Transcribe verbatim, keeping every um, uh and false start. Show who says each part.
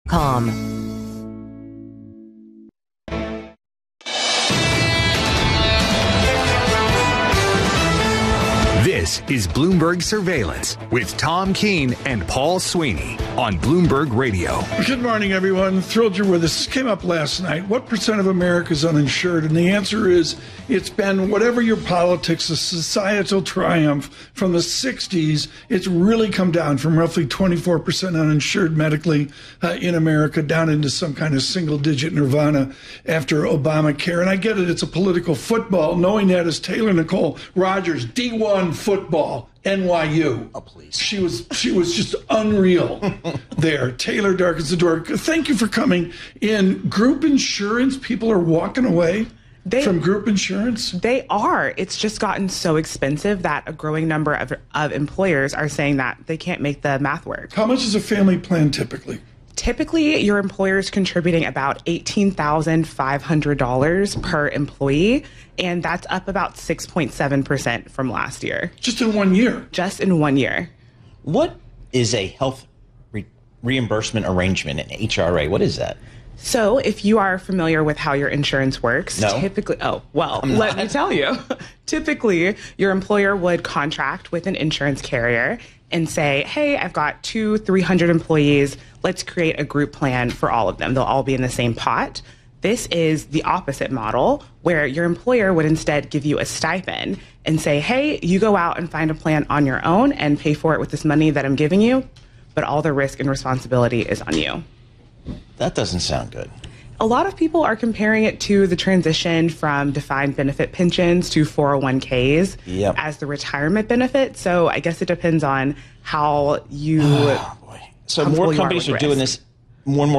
Speaker 1: com.
Speaker 2: This is Bloomberg Surveillance with Tom Keene and Paul Sweeney on Bloomberg Radio.
Speaker 3: Good morning, everyone. Thrilled you're with us. This came up last night. What percent of America is uninsured? And the answer is it's been, whatever your politics, a societal triumph from the sixties. It's really come down from roughly twenty-four percent uninsured medically uh, in America down into some kind of single-digit nirvana after Obamacare. And I get it. It's a political football. Knowing that is Taylor Nicole Rogers, D one football, N Y U.
Speaker 4: Oh, please.
Speaker 3: She was she was just unreal there. Taylor darkens the door. Thank you for coming in. Group insurance, people are walking away they, from group insurance?
Speaker 5: They are. It's just gotten so expensive that a growing number of, of employers are saying that they can't make the math work.
Speaker 3: How much is a family plan typically?
Speaker 5: Typically, your employer is contributing about eighteen thousand five hundred dollars per employee, and that's up about six point seven percent from last year.
Speaker 3: Just in one year?
Speaker 5: Just in one year.
Speaker 4: What is a health re- reimbursement arrangement, an H R A? What is that?
Speaker 5: So if you are familiar with how your insurance works,
Speaker 4: no.
Speaker 5: typically, oh, well, let me tell you. Typically, your employer would contract with an insurance carrier and say, hey, I've got two, three hundred employees. Let's create a group plan for all of them. They'll all be in the same pot. This is the opposite model, where your employer would instead give you a stipend and say, hey, you go out and find a plan on your own and pay for it with this money that I'm giving you, but all the risk and responsibility is on you.
Speaker 4: That doesn't sound good.
Speaker 5: A lot of people are comparing it to the transition from defined benefit pensions to four oh one k's
Speaker 4: yep.
Speaker 5: as the retirement benefit. So I guess it depends on how you...
Speaker 4: Oh, boy. So more companies are doing this, more and more